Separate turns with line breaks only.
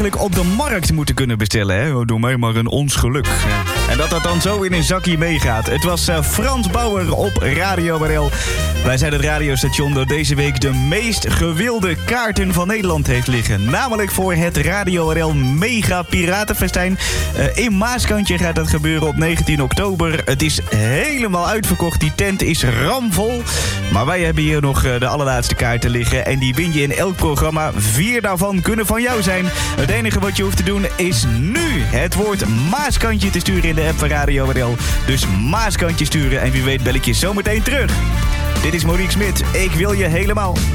op de markt moeten kunnen bestellen. Hè? Doe mij maar een ons geluk. Ja. En dat dan zo in een zakje meegaat. Het was Frans Bauer op Radio RL. Wij zijn het radiostation dat deze week de meest gewilde kaarten van Nederland heeft liggen. Namelijk voor het Radio RL Mega Piratenfestijn. In Maaskantje gaat dat gebeuren op 19 oktober. Het is helemaal uitverkocht. Die tent is ramvol. Maar wij hebben hier nog de allerlaatste kaarten liggen. En die win je in elk programma. 4 daarvan kunnen van jou zijn. Het enige wat je hoeft te doen is nu het woord Maaskantje te sturen in de app van Radio RL. Dus Maaskantje sturen en wie weet bel ik je zometeen terug. Dit is Monique Smit. Ik wil je helemaal.